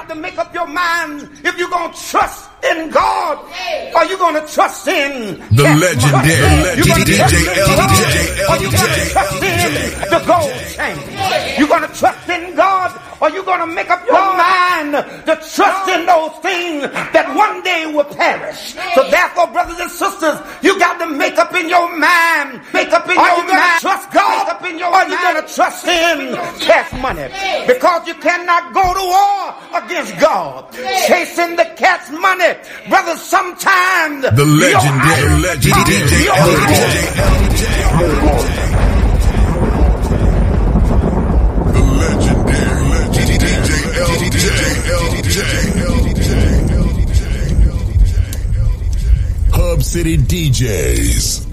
got to make up your mind if you're going to trust in God or you're going to trust in the legendary DJ LJ. Or you're going to trust in the gold chain. You're going to trust in God or you're going to make up your mind to trust in those things that one day will perish. So therefore, brothers and sisters, you got to make up in your mind. Make up in your mind. Trust God or you're going to trust in cash money. Because you cannot go to war against God chasing the cash money. Brothers, sometimes the legendary DJ LJ. Hub City DJs.